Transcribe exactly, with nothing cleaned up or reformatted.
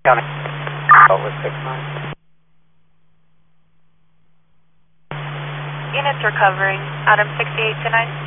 County. Over six nine. Units recovering. Adam sixty-eight to nine.